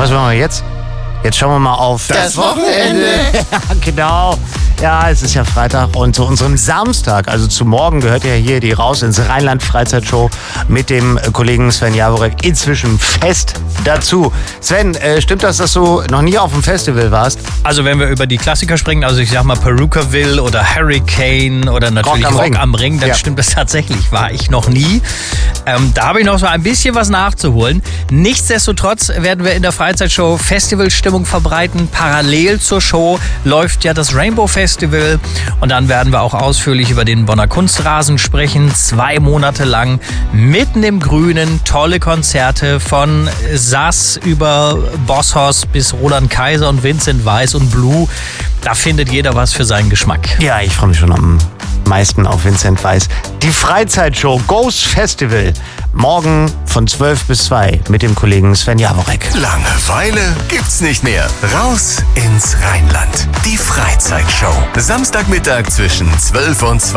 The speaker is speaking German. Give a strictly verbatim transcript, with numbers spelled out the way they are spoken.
Was machen wir jetzt? Jetzt schauen wir mal auf Das Wochenende. Ja, genau. Ja, es ist ja Freitag und zu unserem Samstag, also zu morgen, gehört ja hier die Raus ins Rheinland Freizeitshow mit dem Kollegen Sven Jaworek inzwischen fest dazu. Sven, äh, stimmt das, dass du noch nie auf dem Festival warst? Also wenn wir über die Klassiker sprechen, also ich sag mal Perukaville oder Hurricane oder natürlich Rock am Rock Ring. am Ring, dann Ja. stimmt das tatsächlich, war ich noch nie. Ähm, da habe ich noch so ein bisschen was nachzuholen. Nichtsdestotrotz werden wir in der Freizeitshow Festivalstimmung verbreiten. Parallel zur Show läuft ja das Rainbow Festival und dann werden wir auch ausführlich über den Bonner Kunstrasen sprechen. Zwei Monate lang mitten im Grünen, tolle Konzerte von Sass über Bosshaus bis Roland Kaiser und Vincent Weiss und Blue. Da findet jeder was für seinen Geschmack. Ja, ich freue mich schon am meisten auf Vincent Weiss. Die Freizeitshow Ghost Festival. Morgen von zwölf bis zwei mit dem Kollegen Sven Jaworek. Langeweile gibt's nicht mehr. Raus ins Rheinland. Die Freizeitshow. Samstagmittag zwischen zwölf und zwei.